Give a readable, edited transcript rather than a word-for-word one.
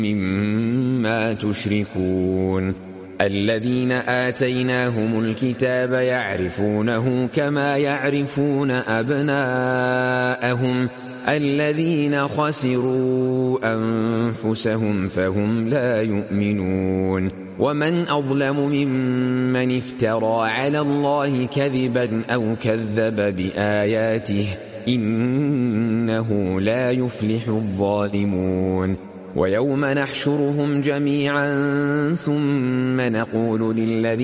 مما تشركون الذين آتيناهم الكتاب يعرفونه كما يعرفون أبناءهم الذين خسروا أنفسهم فهم لا يؤمنون ومن أظلم ممن افترى على الله كذبا أو كذب بآياته إنه لا يفلح الظالمون ويوم نحشرهم جميعا ثم نقول للذين